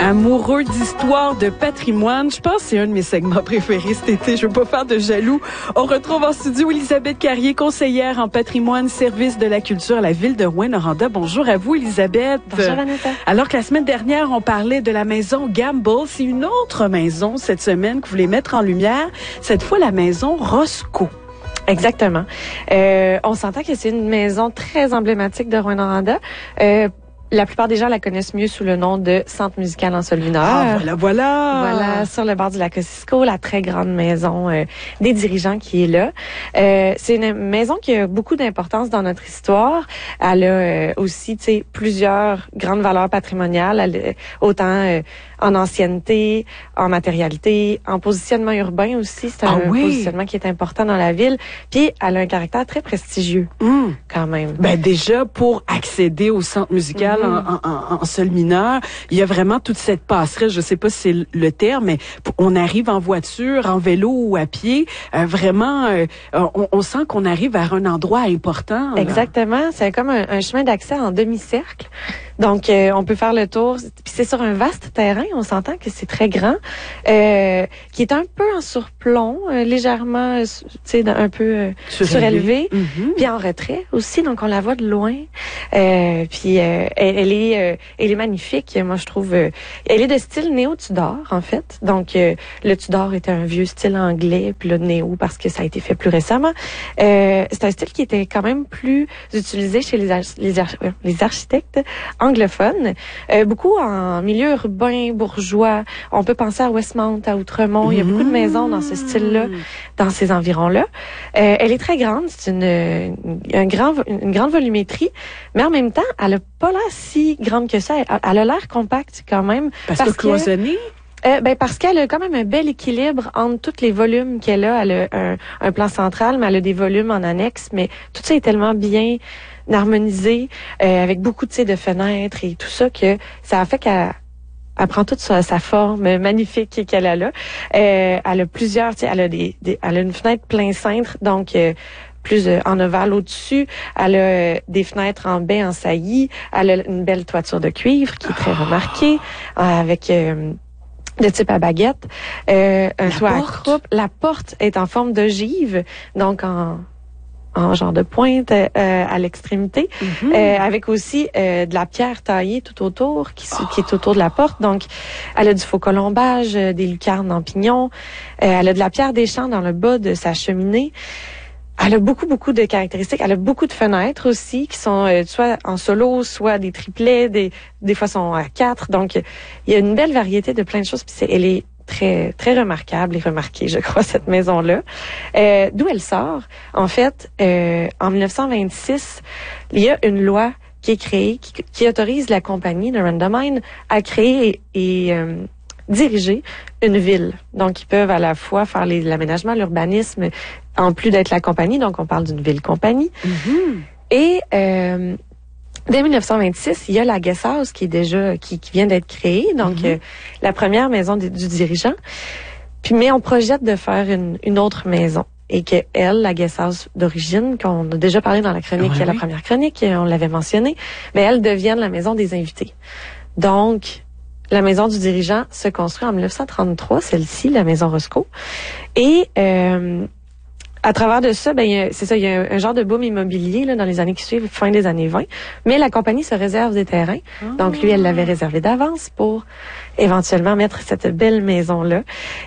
Amoureux d'histoire, de patrimoine, je pense que c'est un de mes segments préférés cet été. Je veux pas faire de jaloux. On retrouve en studio Elisabeth Carrier, conseillère en patrimoine, service de la culture à la ville de Rouyn-Noranda. Bonjour à vous, Elisabeth. Bonjour, Vanessa. Alors que la semaine dernière, on parlait de la maison Gamble. C'est une autre maison cette semaine que vous voulez mettre en lumière. Cette fois, la maison Roscoe. Exactement. On s'entend que c'est une maison très emblématique de Rouyn-Noranda. La plupart des gens la connaissent mieux sous le nom de Centre musical en sol mineur. Ah, voilà. Voilà, sur le bord du lac Ossisco, la très grande maison des dirigeants qui est là. C'est une maison qui a beaucoup d'importance dans notre histoire. Elle a aussi, tu sais, plusieurs grandes valeurs patrimoniales, autant en ancienneté, en matérialité, en positionnement urbain aussi. C'est un positionnement qui est important dans la ville. Puis, elle a un caractère très prestigieux, quand même. Ben déjà, pour accéder au centre musical en sol mineur, il y a vraiment toute cette passerelle, je sais pas si c'est le terme, mais on arrive en voiture, en vélo ou à pied. Vraiment, on sent qu'on arrive vers un endroit important. Là. Exactement. C'est comme un chemin d'accès en demi-cercle. Donc, on peut faire le tour. Puis c'est sur un vaste terrain. On s'entend que c'est très grand, qui est un peu en surplomb, légèrement, tu sais, un peu surélevé, puis en retrait aussi. Donc, on la voit de loin. Puis elle est magnifique. Moi, je trouve. Elle est de style néo-Tudor, en fait. Donc, le Tudor était un vieux style anglais, puis le néo parce que ça a été fait plus récemment. C'est un style qui était quand même plus utilisé chez les architectes anglophones, beaucoup en milieu urbain, bourgeois. On peut penser à Westmount, à Outremont. Il y a beaucoup de maisons dans ce style-là, dans ces environs-là. Elle est très grande, c'est une grande volumétrie, mais en même temps, elle a pas l'air si grande que ça. Elle a l'air compacte quand même. Parce que cloisonnée? Parce qu'elle a quand même un bel équilibre entre tous les volumes qu'elle a. Elle a un plan central, mais elle a des volumes en annexe, mais tout ça est tellement bien harmonisé, avec beaucoup de fenêtres et tout ça, que ça a fait qu'elle prend toute sa forme magnifique qu'elle a là. Elle a plusieurs, elle a une fenêtre plein cintre, donc plus en ovale au-dessus. Elle a des fenêtres en baie en saillie. Elle a une belle toiture de cuivre qui est très remarquée, avec de type à baguette. Un toit à croupe. La porte est en forme d'ogive, donc en genre de pointe à l'extrémité, avec aussi de la pierre taillée tout autour, qui est autour de la porte. Donc, elle a du faux colombage, des lucarnes en pignon. Elle a de la pierre des champs dans le bas de sa cheminée. Elle a beaucoup de caractéristiques. Elle a beaucoup de fenêtres aussi, qui sont soit en solo, soit des triplets, des fois sont à 4. Donc, il y a une belle variété de plein de choses. Puis elle est très très remarquable et remarquée, je crois, cette maison-là. D'où elle sort? En fait, en 1926, il y a une loi qui est créée, qui autorise la compagnie Noranda Mine à créer et diriger une ville. Donc, ils peuvent à la fois faire l'aménagement, l'urbanisme, en plus d'être la compagnie. Donc, on parle d'une ville-compagnie. Et dès 1926, il y a la Guest House qui est déjà qui vient d'être créée, donc la première maison du dirigeant. Mais on projette de faire une autre maison et que elle, la Guest House d'origine, qu'on a déjà parlé dans la chronique, la première chronique, on l'avait mentionné, mais elle devienne la maison des invités. Donc, la maison du dirigeant se construit en 1933, celle-ci, la maison Roscoe, et à travers de ça, c'est ça, il y a un genre de boom immobilier là, dans les années qui suivent, fin des années 20. Mais la compagnie se réserve des terrains. Donc, lui, elle l'avait réservé d'avance pour éventuellement mettre cette belle maison-là.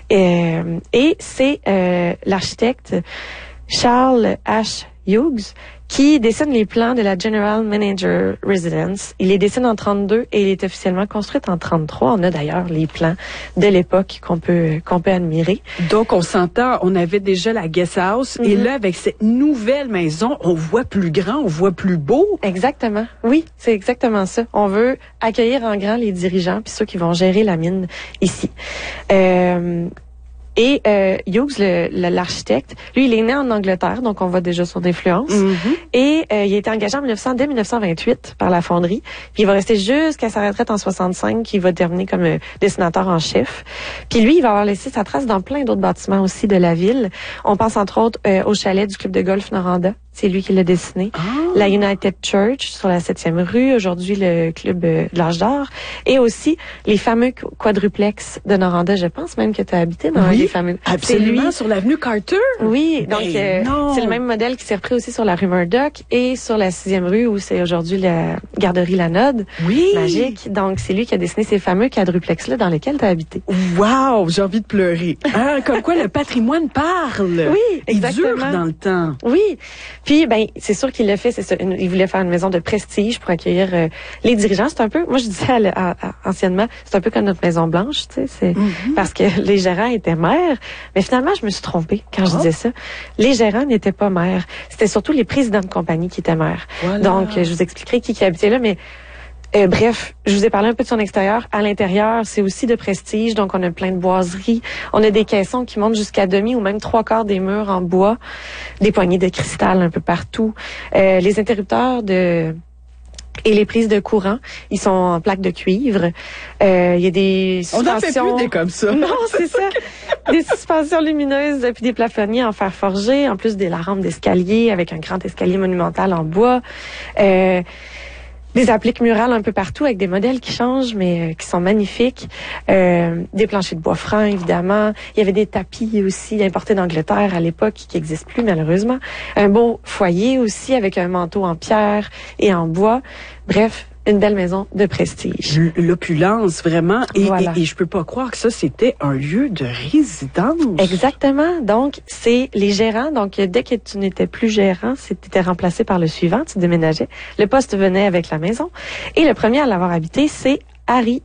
Et c'est l'architecte Charles H. Hughes qui dessine les plans de la General Manager Residence. Il les dessine en 32 et il est officiellement construite en 33. On a d'ailleurs les plans de l'époque qu'on peut admirer. Donc, on s'entend, on avait déjà la Guest House et là, avec cette nouvelle maison, on voit plus grand, on voit plus beau. Exactement. Oui, c'est exactement ça. On veut accueillir en grand les dirigeants puis ceux qui vont gérer la mine ici. Et Hughes, l'architecte, lui, il est né en Angleterre, donc on voit déjà son influence. Et il a été engagé dès 1928 par la fonderie. Puis il va rester jusqu'à sa retraite en 65, il va terminer comme dessinateur en chef. Puis lui, il va avoir laissé sa trace dans plein d'autres bâtiments aussi de la ville. On pense entre autres au chalet du club de golf Noranda. c'est lui qui l'a dessiné. La United Church sur la 7e rue, aujourd'hui le club de l'Âge d'Or, et aussi les fameux quadruplex de Noranda. Je pense même que tu as habité dans les fameux. Absolument, lui. sur l'avenue Carter. Oui, donc c'est le même modèle qui s'est repris aussi sur la rue Murdoch et sur la 6e rue où c'est aujourd'hui la garderie Lanode. Oui. Magique. Donc c'est lui qui a dessiné ces fameux quadruplex-là dans lesquels tu as habité. Wow, j'ai envie de pleurer. Comme quoi le patrimoine parle. Oui, exactement. Il dure dans le temps. Oui. Puis c'est sûr qu'il l'a fait, c'est ça. Il voulait faire une maison de prestige pour accueillir les dirigeants. C'est un peu, moi je disais anciennement, c'est un peu comme notre Maison Blanche, tu sais, c'est parce que les gérants étaient maires, mais finalement je me suis trompée quand je disais ça. Les gérants n'étaient pas maires, c'était surtout les présidents de compagnie qui étaient maires. Voilà. Donc je vous expliquerai qui habitait là, mais bref, je vous ai parlé un peu de son extérieur. À l'intérieur, c'est aussi de prestige. Donc, on a plein de boiseries. On a des caissons qui montent jusqu'à demi ou même 3/4 des murs en bois. Des poignées de cristal un peu partout. Les interrupteurs et les prises de courant, ils sont en plaques de cuivre. Il y a des suspensions... On n'en fait plus des comme ça. Non, c'est ça. Des suspensions lumineuses puis des plafonniers en fer forgé, en plus de la rampe d'escalier avec un grand escalier monumental en bois. Des appliques murales un peu partout avec des modèles qui changent, mais qui sont magnifiques. Des planchers de bois franc, évidemment. Il y avait des tapis aussi importés d'Angleterre à l'époque qui n'existent plus, malheureusement. Un beau foyer aussi avec un manteau en pierre et en bois. Bref, une belle maison de prestige. L'opulence, vraiment. Voilà. Et je peux pas croire que ça, c'était un lieu de résidence. Exactement. Donc, c'est les gérants. Donc, dès que tu n'étais plus gérant, c'était remplacé par le suivant. Tu déménageais. Le poste venait avec la maison. Et le premier à l'avoir habité, c'est Harry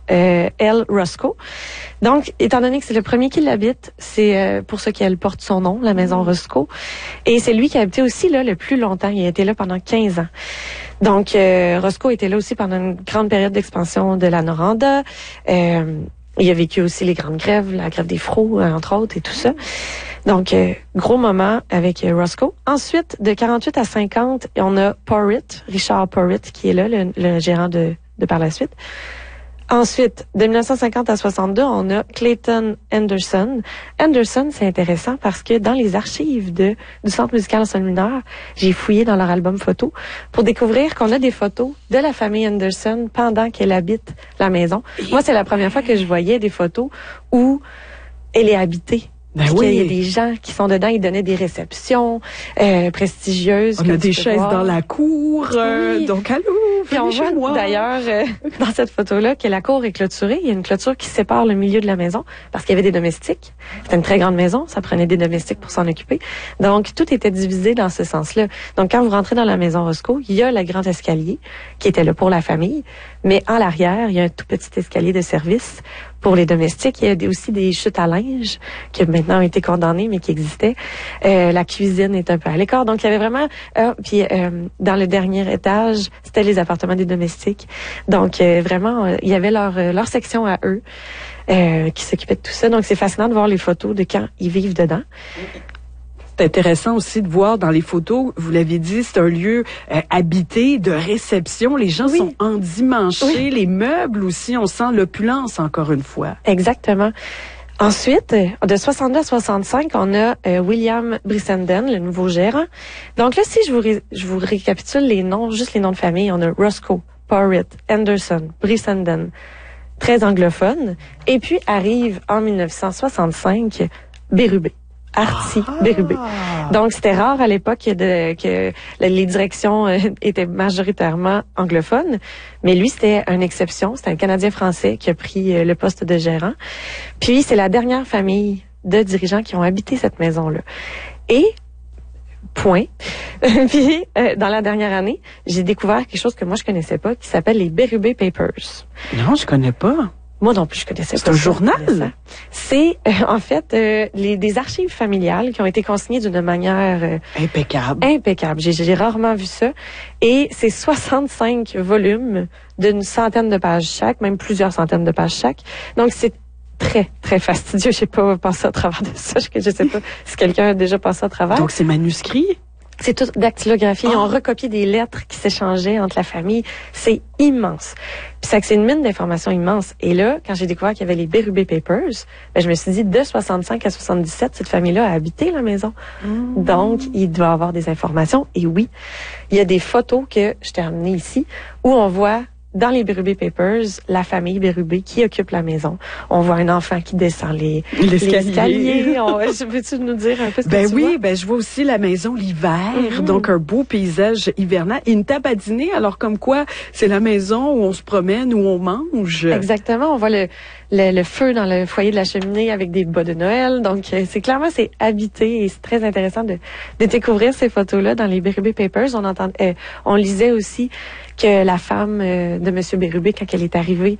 L. Roscoe. Donc, étant donné que c'est le premier qui l'habite, c'est pour ça qu'elle porte son nom, la maison Roscoe. Et c'est lui qui a habité aussi là le plus longtemps. Il a été là pendant 15 ans. Donc, Roscoe était là aussi pendant une grande période d'expansion de la Noranda. Il a vécu aussi les grandes grèves, la grève des Fros, entre autres, et tout ça. Donc, gros moment avec Roscoe. Ensuite, de 48 à 50, on a Porritt, Richard Porritt, qui est là, le gérant de par la suite. Ensuite, de 1950 à 62, on a Clayton Anderson. Anderson, c'est intéressant parce que dans les archives du Centre musical en sol mineur, j'ai fouillé dans leur album photo pour découvrir qu'on a des photos de la famille Anderson pendant qu'elle habite la maison. Moi, c'est la première fois que je voyais des photos où elle est habitée. Ben oui. Il y a des gens qui sont dedans, ils donnaient des réceptions prestigieuses. On a des chaises dans la cour, oui. Donc allô, puis on voit d'ailleurs dans cette photo-là que la cour est clôturée. Il y a une clôture qui sépare le milieu de la maison parce qu'il y avait des domestiques. C'était une très grande maison, ça prenait des domestiques pour s'en occuper. Donc tout était divisé dans ce sens-là. Donc quand vous rentrez dans la maison Roscoe, il y a le grand escalier qui était là pour la famille, mais en l'arrière, il y a un tout petit escalier de service pour les domestiques. Il y a aussi des chutes à linge qui maintenant ont été condamnées, mais qui existaient. La cuisine est un peu à l'écart. Donc, il y avait vraiment... puis dans le dernier étage, c'était les appartements des domestiques. Donc, vraiment, il y avait leur section à eux qui s'occupait de tout ça. Donc, c'est fascinant de voir les photos de quand ils vivent dedans. C'est intéressant aussi de voir dans les photos, vous l'avez dit, c'est un lieu habité, de réception. Les gens sont endimanchés. Oui. Les meubles aussi, on sent l'opulence encore une fois. Exactement. Ensuite, de 62 à 65, on a William Brissenden, le nouveau gérant. Donc là, si je vous récapitule les noms, juste les noms de famille, on a Roscoe, Porritt, Anderson, Brissenden, très anglophone. Et puis arrive en 1965, Bérubé. Artie Bérubé. Donc, c'était rare à l'époque que les directions étaient majoritairement anglophones, mais lui, c'était une exception. C'était un Canadien-Français qui a pris le poste de gérant. Puis, c'est la dernière famille de dirigeants qui ont habité cette maison-là. Et, point. Puis, dans la dernière année, j'ai découvert quelque chose que moi, je connaissais pas, qui s'appelle les Bérubé Papers. Non, je connais pas. Moi non plus, je connaissais pas. C'est un journal? C'est en fait des archives familiales qui ont été consignées d'une manière impeccable. Impeccable. J'ai rarement vu ça. Et c'est 65 volumes d'une centaine de pages chaque, même plusieurs centaines de pages chaque. Donc c'est très, très fastidieux. J'ai pas passé à travers de ça. Je sais pas si quelqu'un a déjà passé à travers. Donc c'est manuscrit? C'est tout dactylographie. Ils ont recopié des lettres qui s'échangeaient entre la famille. C'est immense. Puis c'est une mine d'informations immense. Et là, quand j'ai découvert qu'il y avait les Bérubé Papers, ben, je me suis dit, de 65 à 77, cette famille-là a habité la maison. Donc, il doit avoir des informations. Et oui, il y a des photos que je t'ai amenées ici où on voit dans les Bérubé Papers, la famille Bérubé qui occupe la maison. On voit un enfant qui descend les escaliers. Veux-tu nous dire un peu ce que tu vois? Ben je vois aussi la maison l'hiver, donc un beau paysage hivernal et une table à dîner. Alors comme quoi, c'est la maison où on se promène, où on mange. Exactement. On voit le feu dans le foyer de la cheminée avec des bas de Noël. Donc c'est habité et c'est très intéressant de découvrir ces photos-là dans les Bérubé Papers. On lisait aussi que la femme de Monsieur Bérubé, quand elle est arrivée,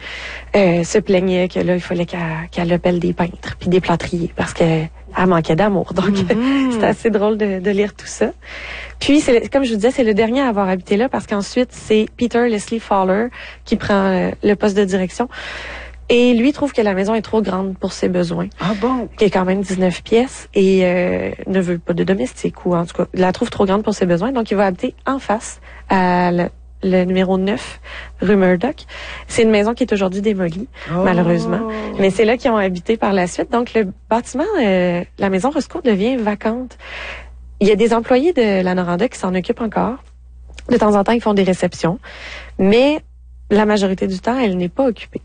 se plaignait que là, il fallait qu'elle appelle des peintres puis des plâtriers parce qu'elle manquait d'amour. Donc, c'est assez drôle de lire tout ça. Puis, comme je vous disais, c'est le dernier à avoir habité là parce qu'ensuite, c'est Peter Leslie Fowler qui prend le poste de direction. Et lui trouve que la maison est trop grande pour ses besoins. Ah bon? Qui est quand même 19 pièces et ne veut pas de domestique ou en tout cas, il la trouve trop grande pour ses besoins. Donc, il va habiter en face à le numéro 9, rue Murdoch. C'est une maison qui est aujourd'hui démolie, malheureusement. Mais c'est là qu'ils ont habité par la suite. Donc, le bâtiment, la maison Roscoe devient vacante. Il y a des employés de la Noranda qui s'en occupent encore. De temps en temps, ils font des réceptions. Mais la majorité du temps, elle n'est pas occupée.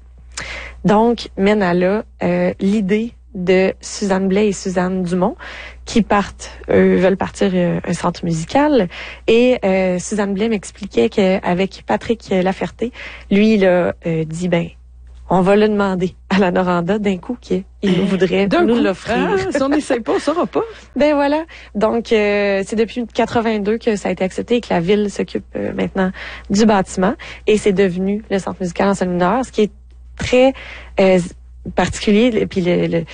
Donc, mène à là l'idée de Suzanne Blais et Suzanne Dumont qui veulent partir un centre musical. Et Suzanne Blais m'expliquait qu'avec Patrick Laferté, lui, il a dit, on va le demander à la Noranda d'un coup qu'il voudrait nous l'offrir. Si on n'essaie pas, on saura pas. Ben voilà. Donc, c'est depuis 82 que ça a été accepté et que la ville s'occupe maintenant du bâtiment. Et c'est devenu le centre musical en sol mineur, ce qui est très particulier et puis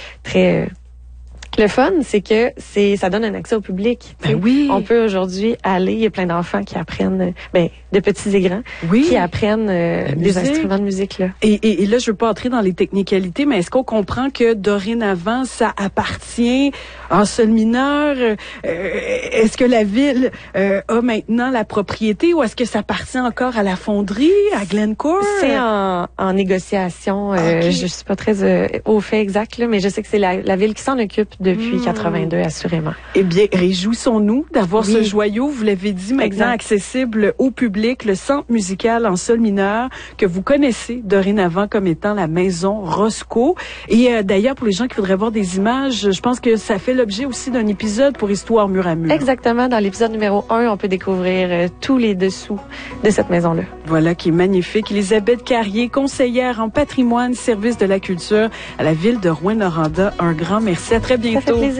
le fun, c'est que ça donne un accès au public. Oui. On peut aujourd'hui aller, il y a plein d'enfants qui apprennent, de petits et grands, qui apprennent des instruments de musique là. Et là, je veux pas entrer dans les technicalités, mais est-ce qu'on comprend que dorénavant, ça appartient en sol mineur? Est-ce que la ville a maintenant la propriété ou est-ce que ça appartient encore à la fonderie, à Glencore? C'est en négociation. Okay. Je suis pas très au fait exact, là, mais je sais que c'est la ville qui s'en occupe depuis 82, assurément. Eh bien, réjouissons-nous d'avoir ce joyau, vous l'avez dit, maintenant accessible au public, le centre musical en sol mineur que vous connaissez dorénavant comme étant la maison Roscoe. Et d'ailleurs, pour les gens qui voudraient voir des images, je pense que ça fait l'objet aussi d'un épisode pour Histoire mur à mur. Exactement. Dans l'épisode numéro 1, on peut découvrir tous les dessous de cette maison-là. Voilà, qui est magnifique. Elisabeth Carrier, conseillère en patrimoine, service de la culture à la ville de Rouyn-Noranda. Un grand merci. À très bientôt. Ça fait plaisir.